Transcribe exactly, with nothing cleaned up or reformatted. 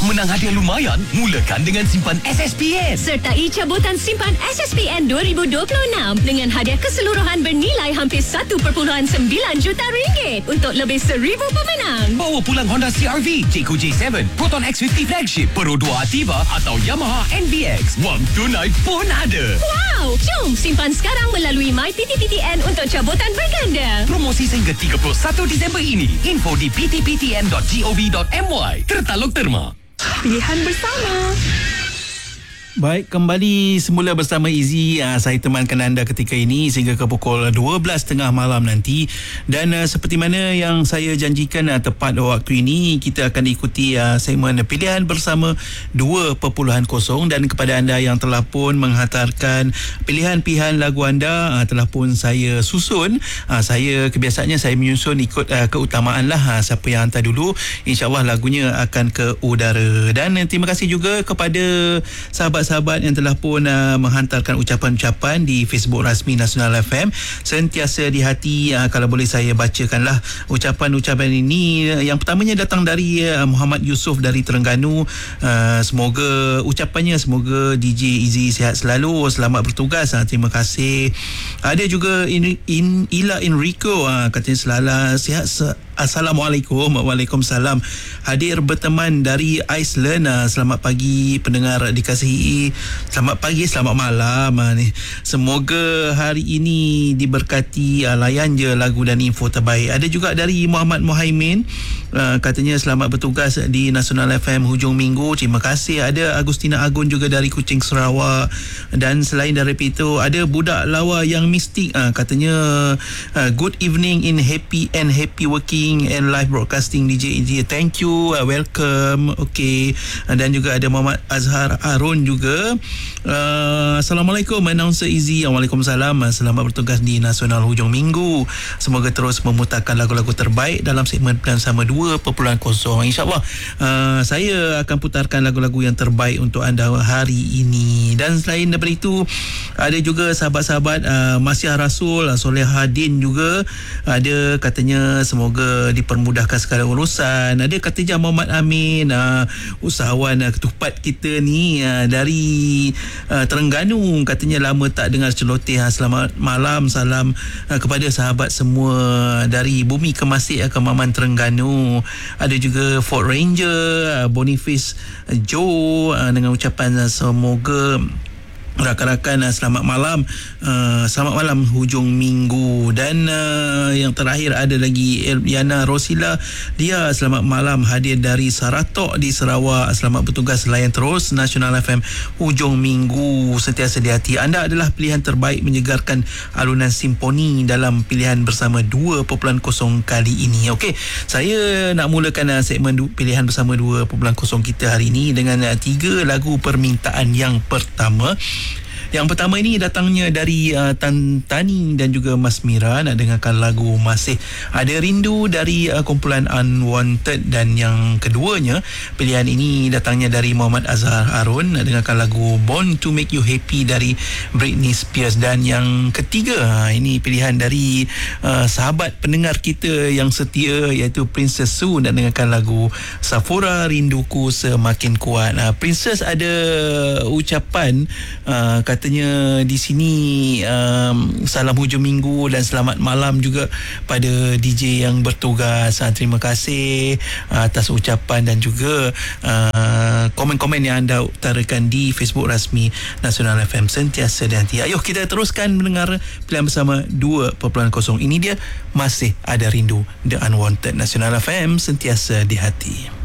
Nak menang hadiah lumayan? Mulakan dengan simpan S S P N. Sertai cabutan simpan S S P N dua ribu dua puluh enam dengan hadiah keseluruhan bernilai hampir satu perpuluhan sembilan juta ringgit untuk lebih seribu pemenang. Bawa pulang Honda C R V, Jayco J tujuh, Proton X lima puluh Flagship, Pro dua Ativa atau Yamaha N V X. Wang tunai pun ada. Wow! Jom simpan sekarang melalui My P T P T N untuk cabutan berganda. Promosi sehingga tiga puluh satu Disember ini. Info di p t p t n dot gov dot m y. Tertaluk terma. Pilihan bersama. Baik, kembali semula bersama Izzy. Uh, saya temankan anda ketika ini sehingga ke pukul dua belas tiga puluh malam nanti. Dan uh, seperti mana yang saya janjikan, uh, tepat waktu ini kita akan ikuti uh, segmen pilihan bersama dua perpuluhan kosong. Dan kepada anda yang telah pun menghantarkan pilihan-pilihan lagu anda, uh, telah pun saya susun. Uh, saya kebiasaannya saya menyusun ikut uh, keutamaan lah. Uh, siapa yang hantar dulu, insyaAllah lagunya akan ke udara. Dan uh, terima kasih juga kepada sahabat sahabat yang telah pun uh, menghantarkan ucapan-ucapan di Facebook rasmi Nasional F M. Sentiasa di hati, uh, kalau boleh saya bacakanlah ucapan-ucapan ini. Yang pertamanya datang dari uh, Muhammad Yusof dari Terengganu. Uh, semoga ucapannya, semoga D J Izzy sihat selalu, selamat bertugas. Uh, terima kasih. Ada juga in, in, Ila Enrico, uh, katanya selalu sihat. Se- Assalamualaikum. Waalaikumsalam. Hadir berteman dari Iceland. Selamat pagi pendengar dikasihi. Selamat pagi, selamat malam. Semoga hari ini diberkati. Layan je lagu dan info terbaik. Ada juga dari Muhammad Muhaimin. Katanya selamat bertugas di Nasional F M hujung minggu. Terima kasih. Ada Agustina Agun juga dari Kuching, Sarawak. Dan selain dari itu, ada budak lawa yang mistik. Katanya good evening in happy and happy working and live broadcasting D J E J. Thank you, uh, welcome. Okay. Uh, dan juga ada Muhammad Azhar Arun juga. Uh, Assalamualaikum announcer Izzy. Waalaikumsalam. Uh, selamat bertugas di Nasional hujung minggu. Semoga terus memutarkan lagu-lagu terbaik dalam segmen Pilihan Sama dua perpuluhan kosong. InsyaAllah uh, saya akan putarkan lagu-lagu yang terbaik untuk anda hari ini. Dan selain daripada itu, ada juga sahabat-sahabat uh, Masyiah Rasul, uh, Soleh Hadin juga. Ada katanya semoga dipermudahkan segala urusan. Ada Khatijah Muhammad Amin, uh, usahawan uh, ketupat kita ni uh, dari uh, Terengganu. Katanya lama tak dengar celoteh. Uh, selamat malam, salam uh, kepada sahabat semua dari Bumi Kemasik, uh, Kemaman Terengganu. Ada juga Fort Ranger, uh, Boniface uh, Joe, uh, dengan ucapan uh, semoga rakan-rakan uh, selamat malam, uh, selamat malam hujung minggu. Dan uh, yang terakhir ada lagi Eliana Rosila, dia selamat malam, hadir dari Saratok di Sarawak. Selamat bertugas, layan terus Nasional F M hujung minggu, sentiasa di hati. Anda adalah pilihan terbaik menyegarkan alunan simponi dalam pilihan bersama dua perpuluhan kosong kali ini. Okey, saya nak mulakan uh, segmen du- pilihan bersama dua perpuluhan kosong kita hari ini dengan uh, tiga lagu permintaan. Yang pertama Yang pertama ini datangnya dari uh, Tan Tani dan juga Mas Mira, nak dengarkan lagu Masih Ada Rindu dari uh, kumpulan Unwanted. Dan yang keduanya, pilihan ini datangnya dari Muhammad Azhar Harun, nak dengarkan lagu Born to Make You Happy dari Britney Spears. Dan yang ketiga, uh, ini pilihan dari uh, sahabat pendengar kita yang setia, iaitu Princess Sue, nak dengarkan lagu Safura Rinduku Semakin Kuat. Uh, Princess ada ucapan, uh, katanya di sini, um, salam hujung minggu dan selamat malam juga pada D J yang bertugas. Uh, terima kasih uh, atas ucapan dan juga uh, komen-komen yang anda utarakan di Facebook rasmi Nasional F M. Sentiasa di hati. Ayuh kita teruskan mendengar pilihan bersama dua perpuluhan kosong. Ini dia Masih Ada Rindu, The Unwanted. Nasional F M, sentiasa di hati.